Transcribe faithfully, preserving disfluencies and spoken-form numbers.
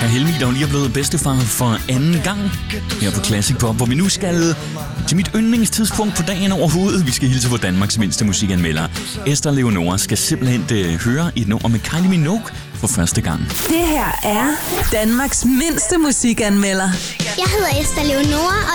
Herr Helmi, der lige er blevet bedstefar for anden gang her på Classic Pop, hvor vi nu skal til mit yndlingstidspunkt på dagen overhovedet. Vi skal hilse på Danmarks mindste musikanmelder. Esther Leonora skal simpelthen uh, høre et nummer med Kylie Minogue for første gang. Det her er Danmarks mindste musikanmelder. Jeg hedder Esther Leonora,